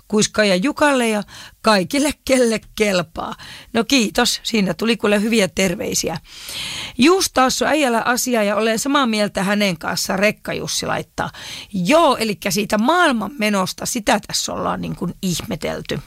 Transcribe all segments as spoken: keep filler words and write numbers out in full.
Kuiska ja Jukalle ja kaikille kelle kelpaa. No kiitos, siinä tuli kyllä hyviä terveisiä. Just taas on äijällä asiaa ja olen samaa mieltä hänen kanssaan, Rekka Jussi laittaa. Joo, eli siitä maailman menosta, sitä tässä ollaan niin kuin ihmetelty.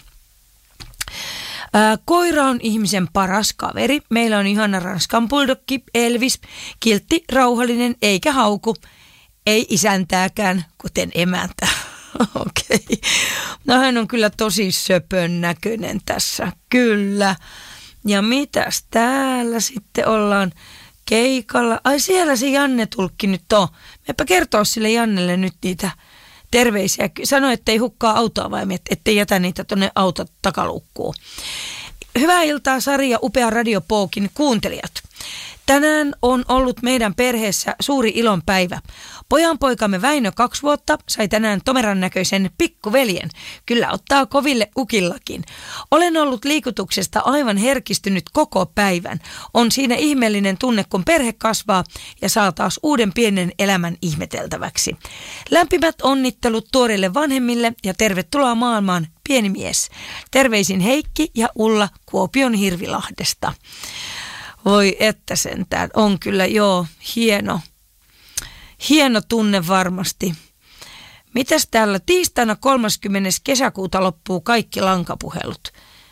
Ää, koira on ihmisen paras kaveri. Meillä on ihana Ranskan bulldogki Elvis, kiltti, rauhallinen eikä hauku. Ei isäntääkään, kuten emäntä. Okei. Okay. No hän on kyllä tosi söpön näköinen tässä. Kyllä. Ja mitäs täällä sitten ollaan keikalla? Ai siellä se Janne tulkki nyt on. Meppä kertoa sille Jannelle nyt niitä terveisiä. Sano, ettei hukkaa autoa vai ettei jätä niitä tuonne auton takaluukkuun. Hyvää iltaa Sari ja upea Radio Pookin kuuntelijat. Tänään on ollut meidän perheessä suuri ilonpäivä. Pojanpoikamme Väinö kaksi vuotta sai tänään tomeran näköisen pikkuveljen. Kyllä ottaa koville ukillakin. Olen ollut liikutuksesta aivan herkistynyt koko päivän. On siinä ihmeellinen tunne, kun perhe kasvaa ja saa taas uuden pienen elämän ihmeteltäväksi. Lämpimät onnittelut tuorille vanhemmille ja tervetuloa maailmaan, pieni mies. Terveisin Heikki ja Ulla Kuopion Hirvilahdesta. Voi että sentään, on kyllä joo, hieno. Hieno tunne varmasti. Mitäs täällä tiistaina kolmaskymmenes kesäkuuta loppuu kaikki lankapuhelut?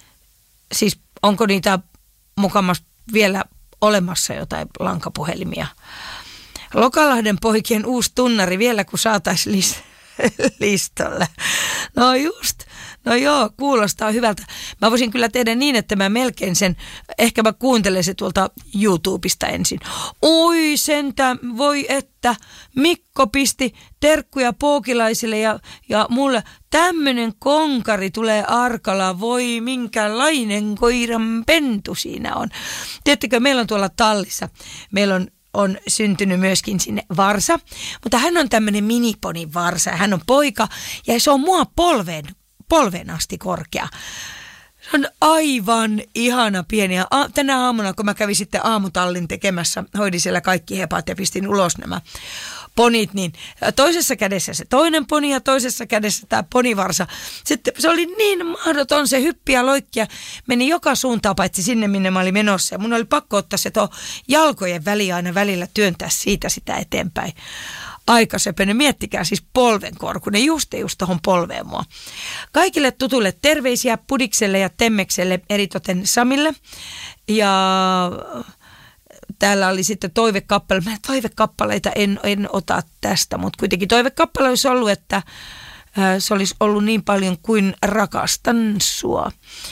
Siis onko niitä mukamas vielä olemassa jotain lankapuhelimia? Lokalahden poikien uusi tunnari vielä kun saataisiin lis- listalle. No just. No joo, kuulostaa hyvältä. Mä voisin kyllä tehdä niin, että mä melkein sen, ehkä mä kuuntelen se tuolta YouTubesta ensin. Oi sentään, voi että, Mikko pisti terkkuja pookilaisille ja, ja mulle tämmönen konkari tulee Arkalaan. Voi minkälainen koiran pentu siinä on. Tiedättekö, meillä on tuolla tallissa, meillä on on syntynyt myöskin sinne varsa, mutta hän on tämmöinen miniponin varsa. Hän on poika ja se on mua polveen, polveen asti korkea. Se on aivan ihana pieni. Ja a- tänä aamuna, kun mä kävin sitten aamutallin tekemässä, hoidin siellä kaikki hepat ja pistin ulos nämä ponit, niin toisessa kädessä se toinen poni ja toisessa kädessä tämä ponivarsa. Sitten se oli niin mahdoton, se hyppi ja loikki ja meni joka suuntaan paitsi sinne, minne mä olin menossa. Ja mun oli pakko ottaa se tuo jalkojen väliin aina välillä työntää siitä sitä eteenpäin. Aika söpönen. Miettikää siis polvenkorkunen, just just tuohon polveen mua. Kaikille tutuille terveisiä Pudikselle ja Temmekselle, eritoten Samille. Ja täällä oli sitten toivekappale. Mä toivekappaleita en, en ota tästä, mutta kuitenkin toivekappale olisi ollut, että se olisi ollut niin paljon kuin rakastan sua.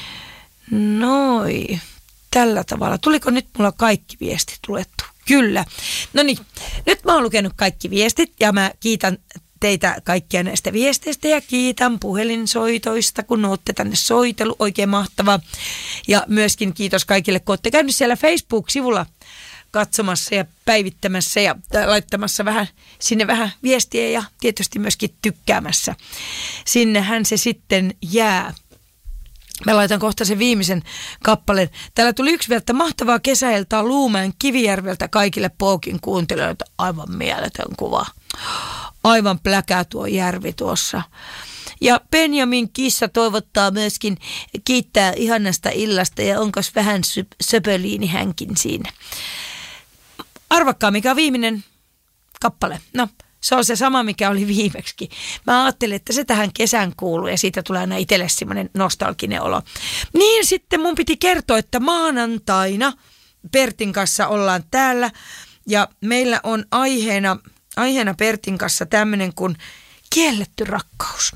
Noi, tällä tavalla. Tuliko nyt mulla kaikki viestit luettu? Kyllä. No niin, nyt mä oon lukenut kaikki viestit ja mä kiitän teitä kaikkia näistä viesteistä ja kiitän puhelinsoitoista, kun ootte tänne soitellut. Oikein mahtavaa. Ja myöskin kiitos kaikille, kun ootte käynyt siellä Facebook-sivulla katsomassa ja päivittämässä ja laittamassa vähän, sinne vähän viestiä ja tietysti myöskin tykkäämässä. Sinnehän se sitten jää. Mä laitan kohta sen viimeisen kappaleen. Täällä tuli yksi vielä, että mahtavaa kesäiltaa Luumäen Kivijärveltä kaikille Pookin kuuntelijoita. Aivan mieletön kuva. Aivan pläkää tuo järvi tuossa. Ja Benjamin kissa toivottaa myöskin, kiittää ihanasta illasta ja onkas vähän söpöliini hänkin siinä. Arvakkaa, mikä on viimeinen kappale. No, se on se sama, mikä oli viimeksi. Mä ajattelin, että se tähän kesän kuuluu ja siitä tulee aina itselle semmoinen nostalginen olo. Niin sitten mun piti kertoa, että maanantaina Pertin kanssa ollaan täällä ja meillä on aiheena, aiheena Pertin kanssa tämmöinen kuin kielletty rakkaus.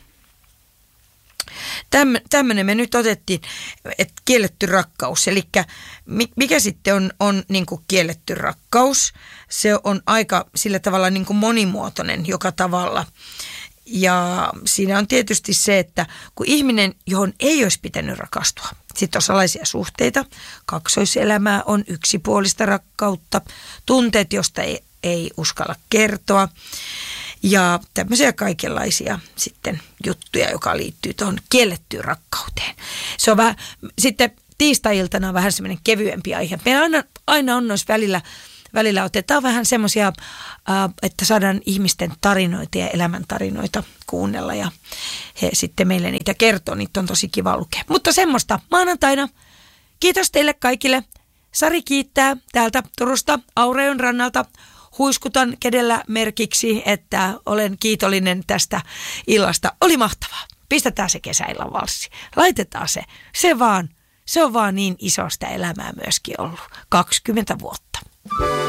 Tämmöinen me nyt otettiin, että kielletty rakkaus. Eli mikä sitten on, on niin kuin kielletty rakkaus? Se on aika sillä tavalla niin kuin monimuotoinen joka tavalla. Ja siinä on tietysti se, että kun ihminen, johon ei olisi pitänyt rakastua, sitten on salaisia suhteita, kaksoiselämää on yksipuolista rakkautta, tunteet, josta ei, ei uskalla kertoa. Ja tämmöisiä kaikenlaisia sitten juttuja, joka liittyy tuohon kiellettyyn rakkauteen. Se on vähän, sitten tiistai-iltana on vähän semmoinen kevyempi aihe. Meillä aina, aina on noissa välillä välillä otetaan vähän semmoisia, että saadaan ihmisten tarinoita ja elämäntarinoita kuunnella ja he sitten meille niitä kertoo. Niitä on tosi kiva lukea. Mutta semmoista maanantaina. Kiitos teille kaikille. Sari kiittää täältä Turusta Aureon rannalta. Huiskutan kädellä merkiksi, että olen kiitollinen tästä illasta. Oli mahtavaa. Pistetään se kesäillan valssi. Laitetaan se. Se vaan. Se on vaan niin isosta elämää myöskin ollut. kaksikymmentä vuotta.